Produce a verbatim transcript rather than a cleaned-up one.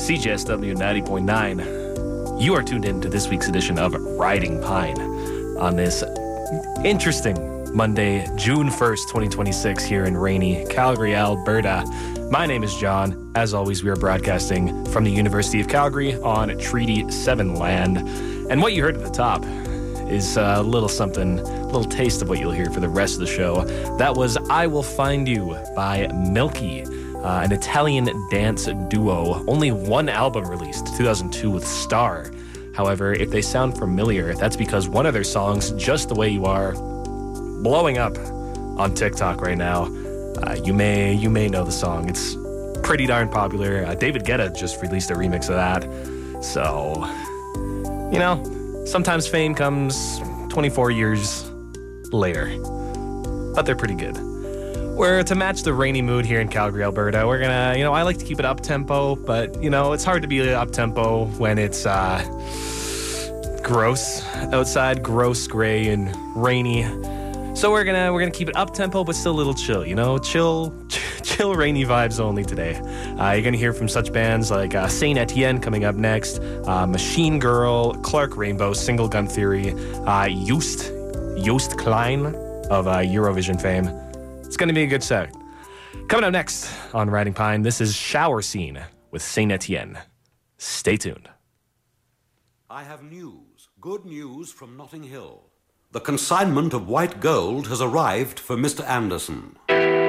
C J S W ninety point nine. You are tuned in to this week's edition of Riding Pine on this interesting Monday, June first, twenty twenty-six, here in rainy Calgary, Alberta. My name is John. As always, we are broadcasting from the University of Calgary on Treaty seven land. And what you heard at the top is a little something, a little taste of what you'll hear for the rest of the show. That was I Will Find You by Milky, uh, an Italian dance duo. Only one album released, two thousand two with Star. However, if they sound familiar, that's because one of their songs, Just the Way You Are, blowing up on TikTok right now. Uh, you may you may know the song. It's pretty darn popular. Uh, David Guetta just released a remix of that. So, you know, sometimes fame comes twenty-four years later. But they're pretty good. We're to match the rainy mood here in Calgary, Alberta. We're gonna, you know, I like to keep it up-tempo, but, you know, it's hard to be up-tempo when it's uh, gross outside, gross, gray, and rainy. So we're gonna we're gonna keep it up-tempo, but still a little chill, you know? Chill, chill, rainy vibes only today. Uh, you're gonna hear from such bands like uh, Saint Etienne coming up next, uh, Machine Girl, Clark Rainbow, Single Gun Theory, uh, Joost, Joost Klein of uh, Eurovision fame. It's going to be a good set. Coming up next on Riding Pine, this is Shower Scene with Saint Etienne. Stay tuned. I have news, good news from Notting Hill. The consignment of white gold has arrived for Mister Anderson.